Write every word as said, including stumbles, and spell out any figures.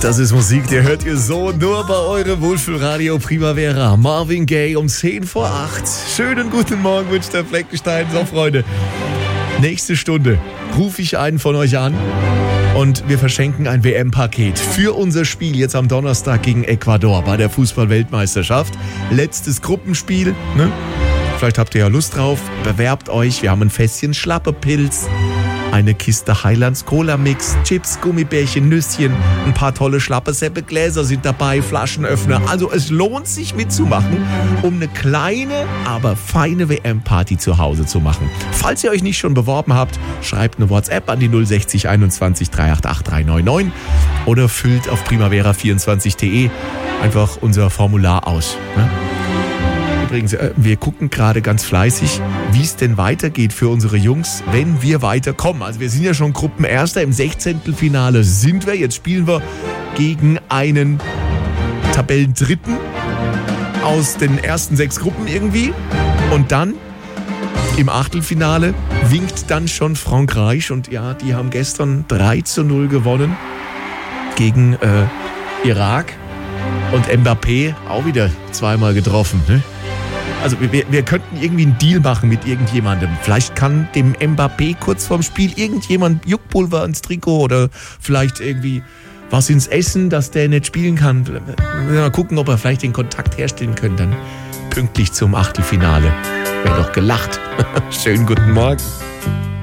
Das ist Musik, die hört ihr so nur bei eurem Wohlfühlradio Primavera. Marvin Gaye um zehn vor acht. Schönen guten Morgen wünscht der Fleckenstein. So, Freunde, nächste Stunde rufe ich einen von euch an und wir verschenken ein W M-Paket für unser Spiel jetzt am Donnerstag gegen Ecuador bei der Fußball-Weltmeisterschaft. Letztes Gruppenspiel, ne? Vielleicht habt ihr ja Lust drauf. Bewerbt euch. Wir haben ein Fässchen Schlappepilz, eine Kiste Highlands Cola Mix, Chips, Gummibärchen, Nüsschen, ein paar tolle schlappe Seppe Gläser sind dabei, Flaschenöffner. Also es lohnt sich mitzumachen, um eine kleine, aber feine W M-Party zu Hause zu machen. Falls ihr euch nicht schon beworben habt, schreibt eine WhatsApp an die null sechzig einundzwanzig dreihundertachtundachtzig dreihundertneunundneunzig oder füllt auf primavera vierundzwanzig punkt de einfach unser Formular aus. Ne? Übrigens, wir gucken gerade ganz fleißig, wie es denn weitergeht für unsere Jungs, wenn wir weiterkommen. Also wir sind ja schon Gruppenerster, im Sechzehntelfinale sind wir. Jetzt spielen wir gegen einen Tabellendritten aus den ersten sechs Gruppen irgendwie. Und dann im Achtelfinale winkt dann schon Frankreich. Und ja, die haben gestern drei zu null gewonnen gegen äh, Irak. Und Mbappé auch wieder zweimal getroffen, ne? Also wir, wir könnten irgendwie einen Deal machen mit irgendjemandem. Vielleicht kann dem Mbappé kurz vorm Spiel irgendjemand Juckpulver ins Trikot oder vielleicht irgendwie was ins Essen, dass der nicht spielen kann. Mal gucken, ob wir vielleicht den Kontakt herstellen können, dann pünktlich zum Achtelfinale. Wäre doch gelacht. Schönen guten Morgen.